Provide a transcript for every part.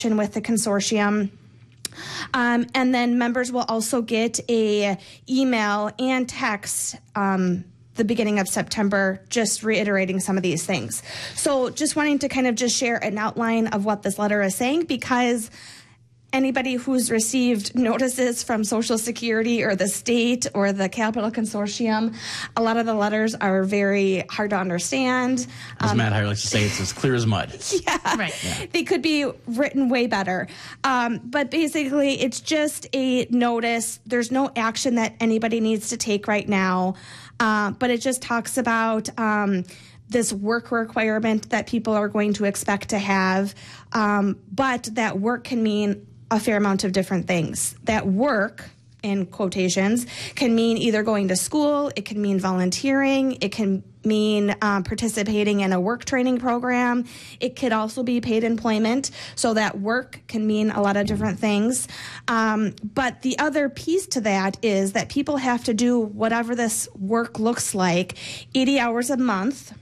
with the consortium. And then members will also get a email and text the beginning of September, just reiterating some of these things. So just wanting to kind of just share an outline of what this letter is saying, because anybody who's received notices from Social Security or the state or the Capital Consortium, a lot of the letters are very hard to understand. As Matt Hire likes to say, it's as clear as mud. Yeah, right. Yeah. They could be written way better. But basically, it's just a notice. There's no action that anybody needs to take right now. But it just talks about this work requirement that people are going to expect to have. But that work can mean a fair amount of different things. That work, in quotations, can mean either going to school, it can mean volunteering, it can mean participating in a work training program. It could also be paid employment. So that work can mean a lot of different things. But the other piece to that is that people have to do whatever this work looks like, 80 hours a month,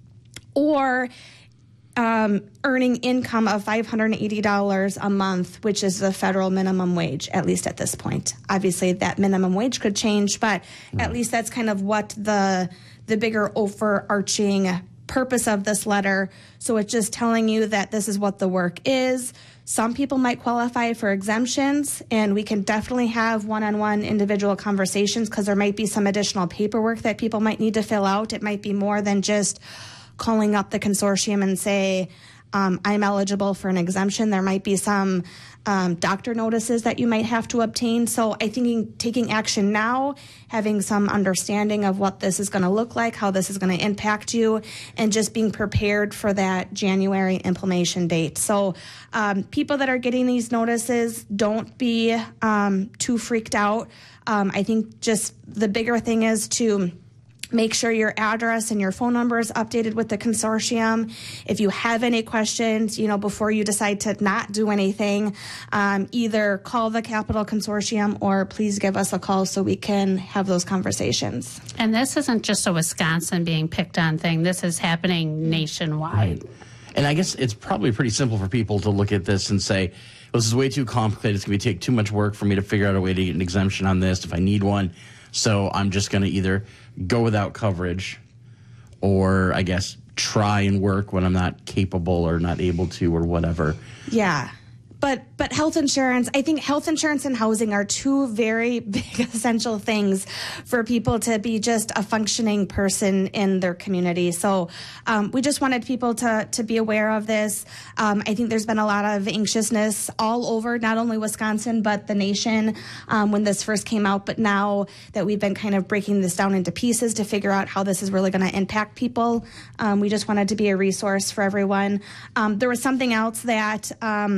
or earning income of $580 a month, which is the federal minimum wage, at least at this point. Obviously, that minimum wage could change, but at least that's kind of what the bigger overarching purpose of this letter. So it's just telling you that this is what the work is. Some people might qualify for exemptions, and we can definitely have one-on-one individual conversations, because there might be some additional paperwork that people might need to fill out. It might be more than just calling up the consortium and say, I'm eligible for an exemption. There might be some doctor notices that you might have to obtain. So I think taking action now, having some understanding of what this is going to look like, how this is going to impact you, and just being prepared for that January implementation date. So people that are getting these notices, don't be too freaked out. I think just the bigger thing is to make sure your address and your phone number is updated with the consortium. If you have any questions, before you decide to not do anything, either call the Capital Consortium or please give us a call so we can have those conversations. And this isn't just a Wisconsin being picked on thing. This is happening nationwide. Right. And I guess it's probably pretty simple for people to look at this and say, this is way too complicated. It's going to take too much work for me to figure out a way to get an exemption on this if I need one. So I'm just going to either go without coverage or, I guess, try and work when I'm not capable or not able to or whatever. Yeah. But health insurance, I think health insurance and housing are two very big essential things for people to be just a functioning person in their community. So we just wanted people to be aware of this. I think there's been a lot of anxiousness all over, not only Wisconsin, but the nation when this first came out. But now that we've been kind of breaking this down into pieces to figure out how this is really going to impact people, we just wanted to be a resource for everyone. There was something else that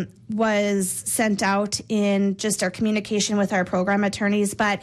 was sent out in just our communication with our program attorneys. But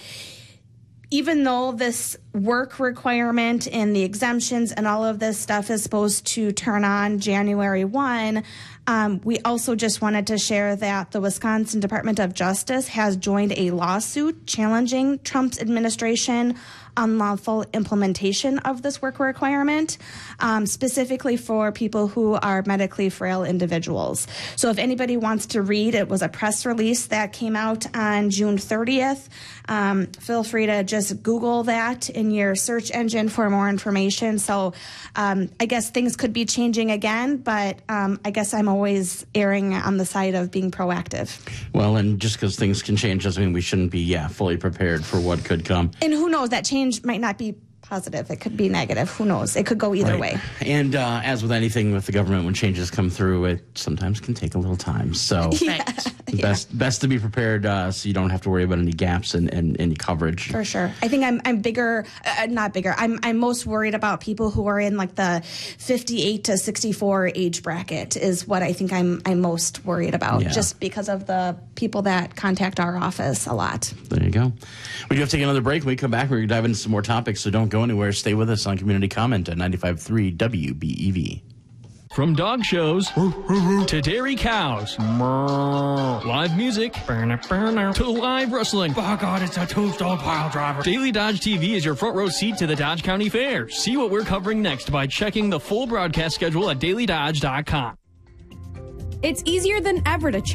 even though this work requirement and the exemptions and all of this stuff is supposed to turn on January 1, we also just wanted to share that the Wisconsin Department of Justice has joined a lawsuit challenging Trump's administration unlawful implementation of this work requirement, specifically for people who are medically frail individuals. So if anybody wants to read, it was a press release that came out on June 30th. Feel free to just Google that in your search engine for more information. So I guess things could be changing again, but I guess I'm always erring on the side of being proactive. Well, and just because things can change doesn't mean we shouldn't be, fully prepared for what could come. And who knows, that change might not be positive. It could be negative. Who knows? It could go either way. And as with anything with the government, when changes come through, it sometimes can take a little time. So best to be prepared so you don't have to worry about any gaps in any coverage. For sure. I think I'm bigger, not bigger. I'm most worried about people who are in like the 58 to 64 age bracket is what I think I'm most worried about, just because of the people that contact our office a lot. There you go. We do have to take another break. When we come back, we're going to dive into some more topics, so don't go anywhere. Stay with us on Community Comment at 95.3 WBEV. From dog shows to dairy cows, live music to live wrestling. Oh God, it's a two-stone pile driver. Daily Dodge TV is your front row seat to the Dodge County Fair. See what we're covering next by checking the full broadcast schedule at dailydodge.com. It's easier than ever to check